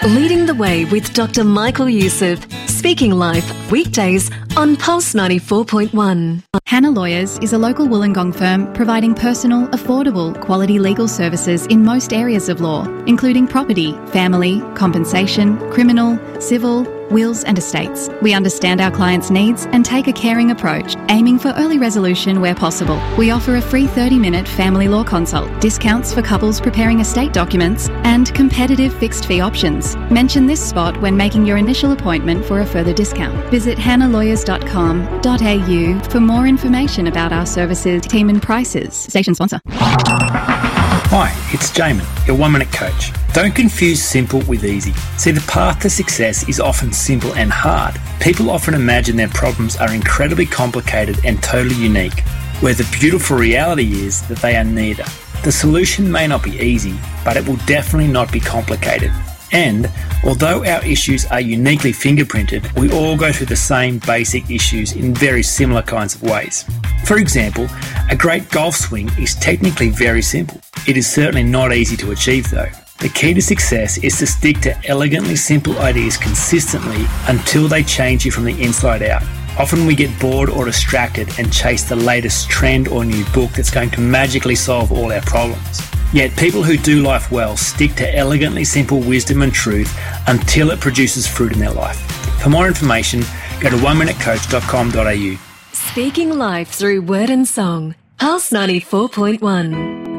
Leading the Way with Dr. Michael Youssef. Speaking Life, weekdays on Pulse 94.1. Hannah Lawyers is a local Wollongong firm providing personal, affordable, quality legal services in most areas of law, including property, family, compensation, criminal, civil, wills and estates. We understand our clients' needs and take a caring approach, aiming for early resolution where possible. We offer a free 30-minute family law consult, discounts for couples preparing estate documents, and competitive fixed fee options. Mention this spot when making your initial appointment for a further discount. Visit hannalawyers.com.au for more information about our services, team and prices. Station sponsor. Hi, it's Jamin, your 1 Minute Coach. Don't confuse simple with easy. See, the path to success is often simple and hard. People often imagine their problems are incredibly complicated and totally unique, where the beautiful reality is that they are neither. The solution may not be easy, but it will definitely not be complicated. And although our issues are uniquely fingerprinted, we all go through the same basic issues in very similar kinds of ways. For example, a great golf swing is technically very simple. It is certainly not easy to achieve though. The key to success is to stick to elegantly simple ideas consistently until they change you from the inside out. Often we get bored or distracted and chase the latest trend or new book that's going to magically solve all our problems. Yet people who do life well stick to elegantly simple wisdom and truth until it produces fruit in their life. For more information, go to oneminutecoach.com.au. Speaking life through word and song. Pulse 94.1.